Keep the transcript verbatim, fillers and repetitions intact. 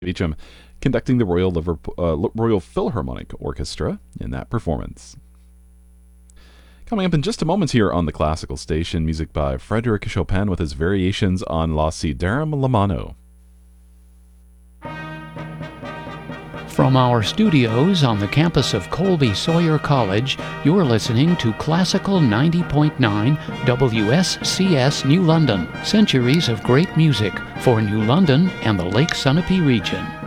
Beecham conducting the Royal, Liverpool, uh, Royal Philharmonic Orchestra in that performance. Coming up in just a moment here on the Classical Station, music by Frédéric Chopin with his variations on Lassidarum Lamano. From our studios on the campus of Colby Sawyer College, you're listening to Classical ninety point nine W S C S New London, centuries of great music for New London and the Lake Sunapee region.